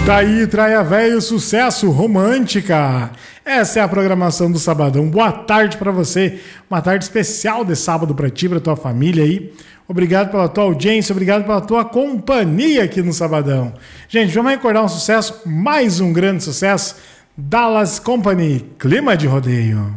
Daí, Traia Velho, sucesso romântica. Essa é a programação do Sabadão. Boa tarde pra você. Uma tarde especial de sábado pra ti, pra tua família aí. Obrigado pela tua audiência, obrigado pela tua companhia aqui no Sabadão. Gente, vamos recordar um sucesso, mais um grande sucesso. Dallas Company, Clima de Rodeio.